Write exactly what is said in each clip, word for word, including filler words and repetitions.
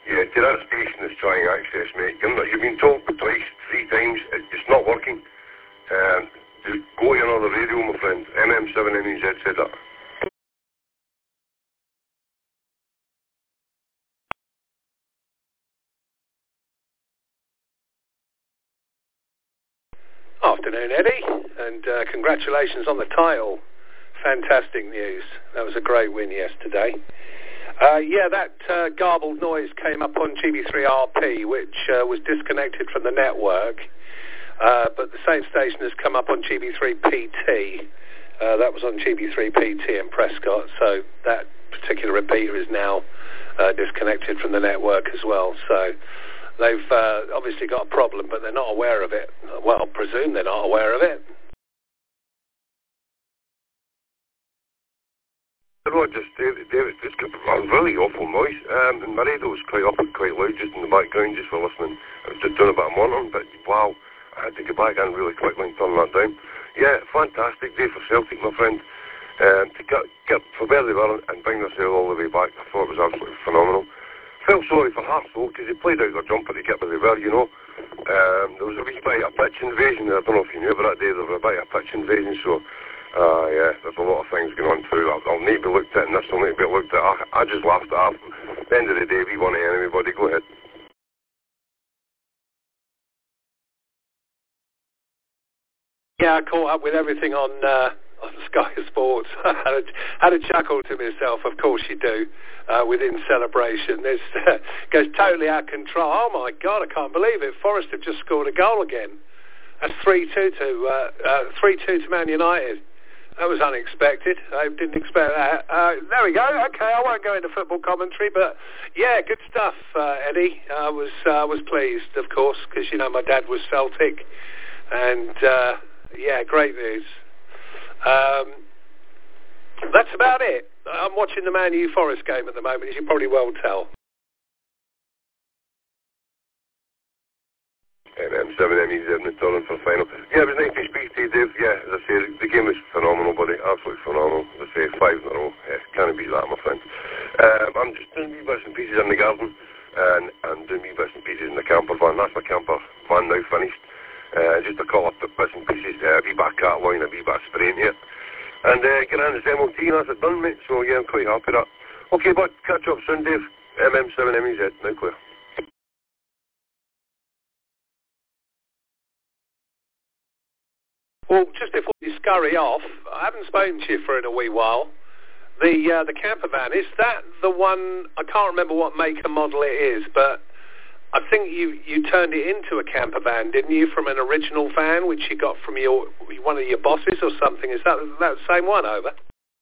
Yeah, to that station that's trying access, mate. You're not, you've been told twice, three times, it, it's not working. Um, just go to another radio, my friend. M M seven M E Z said that. Afternoon, Eddie, and uh, congratulations on the title. Fantastic news. That was a great win yesterday. Uh, yeah, that uh, garbled noise came up on G B three R P, which uh, was disconnected from the network, uh, but the same station has come up on G B three P T. Uh, that was on G B three P T in Prescott, so that particular repeater is now uh, disconnected from the network as well. So they've uh, obviously got a problem, but they're not aware of it. Well, I presume they're not aware of it. Just David, David, it's got a really awful noise, um, and my radio was quite up and quite loud just in the background, just for listening. I was just doing a bit of monitoring, but wow, I had to get back in really quickly and turn that down. Yeah, fantastic day for Celtic, my friend. Um, to get, get for where they were and bring themselves all the way back, I thought it was absolutely phenomenal. Felt sorry for Hearts though, because they played out their jumper to get where they were, you know. Um, there was a wee bit of a pitch invasion. I don't know if you knew about that day. There was a bit of a pitch invasion, so. Uh, yeah, there's a lot of things going on through. I'll, I'll need to be looked at, and this will need to be looked at. I, I just laughed at it. At the end of the day, we want to end everybody. Go ahead. Yeah, I caught up with everything on uh, on Sky Sports. I had, a, had a chuckle to myself. Of course you do. Uh, within celebration, this uh, goes totally out of control. Oh my God, I can't believe it. Forest have just scored a goal again. That's three two to uh, uh, three two to Man United. That was unexpected. I didn't expect that. Uh, there we go. Okay, I won't go into football commentary, but yeah, good stuff, uh, Eddie. I was uh, was pleased, of course, because you know my dad was Celtic, and uh, yeah, great news. Um, that's about it. I'm watching the Man U Forest game at the moment, as you probably well tell. M M seven M E Z in the tournament for the final. Yeah, it was nice to speak to you, Dave. Yeah, as I say, the game was phenomenal, buddy. Absolutely phenomenal. As I say, five in a row. Yeah, can't beat that, my friend. Um, I'm just doing wee bits and pieces in the garden, and I'm doing wee bits and pieces in the camper van. That's my camper van now finished. Uh, just a couple of bits and pieces, uh, a wee bit of cat line, a wee bit of spraying here. And uh, get on this M O T, and that's it done, mate. So yeah, I'm quite happy with that. Okay, bud, catch up soon, Dave. M M seven M E Z, now clear. Well, just before you scurry off, I haven't spoken to you for in a wee while. The uh, the camper van, is that the one, I can't remember what make and model it is, but I think you, you turned it into a camper van, didn't you, from an original van, which you got from your one of your bosses or something. Is that, that the same one, over?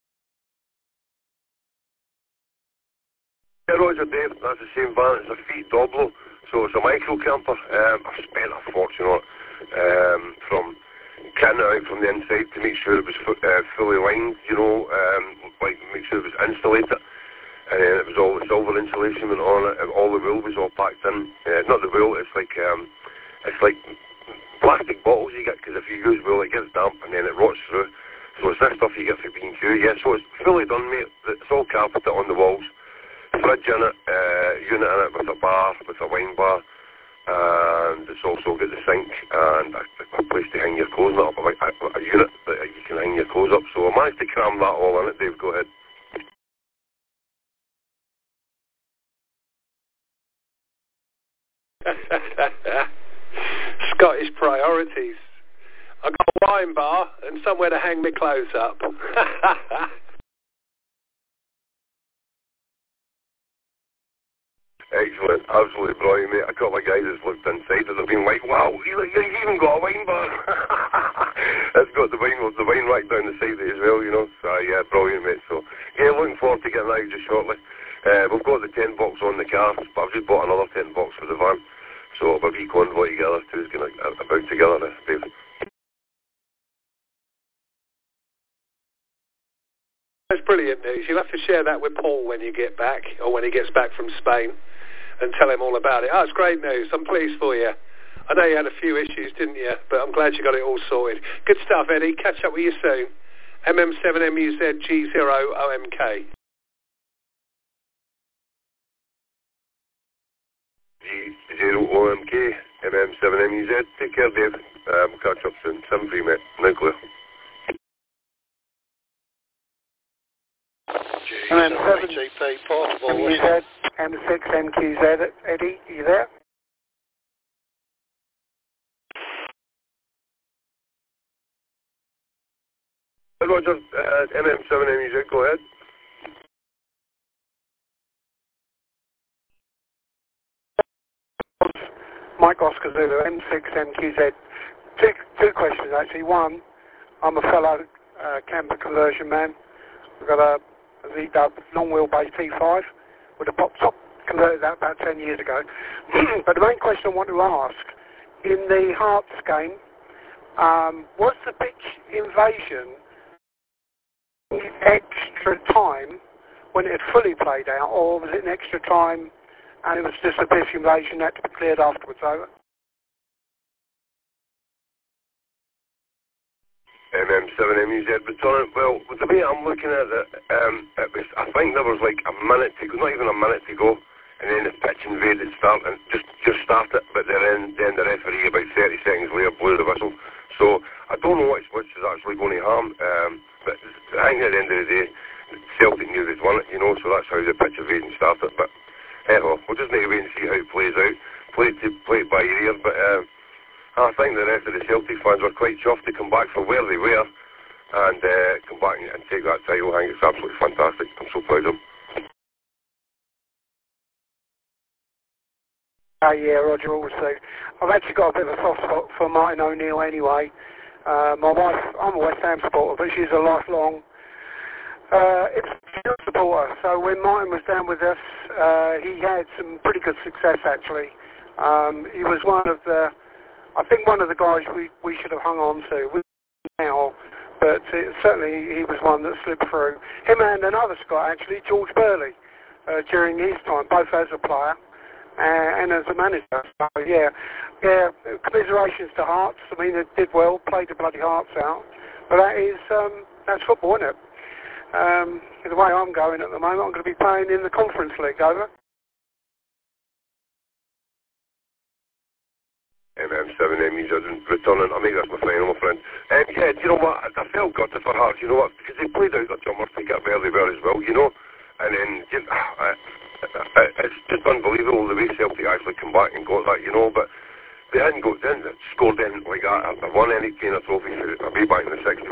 Yeah, Roger, Dave, that's the same van. It's a Fiat Doblo, so it's a micro camper. Um, I've spent a fortune on it, um, from kitting it out from the inside to make sure it was fu- uh, fully lined, you know, um, like make sure it was insulated, and then it was all the silver insulation went on it, and all the wool was all packed in. Uh, not the wool, it's like um, it's like plastic bottles you get, because if you use wool it gets damp and then it rots through. So it's this stuff you get for B and Q. Yeah, so it's fully done, mate. It's all carpeted on the walls. Fridge in it, uh, unit in it with a bar, with a wine bar, and it's also got the sink and a, a place to hang your clothes up, like a, a unit that you can hang your clothes up. So I managed to cram that all in it. Dave, go ahead. Scottish priorities. I've got a wine bar and somewhere to hang my clothes up. Excellent, absolutely brilliant, mate. A couple of guys that's looked inside and they've been like, wow, you, you even got a wine bar. It's got the wine, the wine rack down the side of it as well, you know. So yeah, brilliant, mate. So yeah, looking forward to getting that out just shortly. Uh, we've got the ten box on the car, but I've just bought another ten box for the van. So a wee convoy together, two's going to about together, this, Dave. That's brilliant news. You'll have to share that with Paul when you get back, or when he gets back from Spain, and tell him all about it. Oh, it's great news. I'm pleased for you. I know you had a few issues, didn't you? But I'm glad you got it all sorted. Good stuff, Eddie. Catch up with you soon. M M seven M U Z G zero O M K. G zero O M K, M M seven M U Z. Take care, Dave. Uh, we'll catch up soon. seven three, mate. Nuclear. M M seven G P, portable. M U Z, M six M Q Z. Eddie, are you there? Roger, uh, M M seven M U Z, go ahead. Mike Oscar Zulu, M six M Q Z. Two, two questions actually. One, I'm a fellow uh, camper conversion man. We've got a, a Z-Dub long wheelbase T five with a pop top. Converted that about ten years ago. But the main question I want to ask, in the Hearts game, um, was the pitch invasion extra time when it had fully played out, or was it an extra time and it was just a pitch invasion that had to be cleared afterwards? Over. M M seven M U Z return. Well, with the way I'm looking at it, um, it was, I think there was like a minute to go, not even a minute to go, and then the pitch invaded start and just just started, but then then the referee about thirty seconds later blew the whistle. So I don't know which which is actually going to harm. Um, but I think at the end of the day, Celtic knew they'd won it, you know. So that's how the pitch invasion started. But anyhow, we'll just need to wait and see how it plays out. Play it to play it by ear, but. Uh, I think the rest of the Celtic fans were quite chuffed to come back from where they were and uh, come back and, and take that title. I think it's absolutely fantastic. I'm so proud of them. Uh, yeah, Roger, also. I've actually got a bit of a soft spot for Martin O'Neill anyway. Uh, my wife, I'm a West Ham supporter, but she's a lifelong uh, Ipswich supporter. So when Martin was down with us, uh, he had some pretty good success actually. Um, he was one of the I think one of the guys we, we should have hung on to now, but it, certainly he was one that slipped through. Him and another Scot actually, George Burley, uh, during his time, both as a player uh, and as a manager. So yeah, yeah, commiserations to Hearts. I mean, they did well, played the bloody Hearts out, but that is um, that's football, isn't it? Um, the way I'm going at the moment, I'm going to be playing in the Conference League. Over. M M seven M U Z returning. I think that's my final, my friend. Um, yeah, do you know what? I, I felt gutted for Hearts, you know what? Because they played out their jumper to get where they were as well, you know? And then, you know, I, I, it's just unbelievable the way Celtic actually come back and got that, you know? But they hadn't got, they hadn't scored anything like that. They won any kind of trophy for way back in the sixties.